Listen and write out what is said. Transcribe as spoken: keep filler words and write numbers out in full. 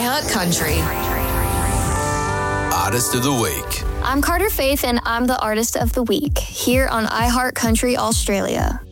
iHeartCountry. Artist of the Week. I'm Carter Faith, and I'm the Artist of the Week here on iHeartCountry Australia.